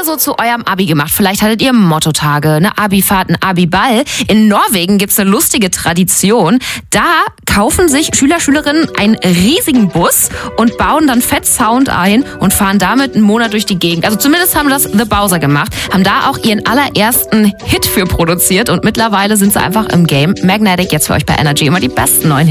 ihr so zu eurem Abi gemacht? Vielleicht hattet ihr Mottotage, eine Abifahrt, einen Abiball. In Norwegen gibt's eine lustige Tradition. Da kaufen sich Schüler, Schülerinnen einen riesigen Bus und bauen dann fett Sound ein und fahren damit einen Monat durch die Gegend. Also zumindest haben das The Bowser gemacht. Haben da auch ihren allerersten Hit für produziert und mittlerweile sind sie einfach im Game. Magnetic jetzt für euch bei Energy immer die besten neuen Hits.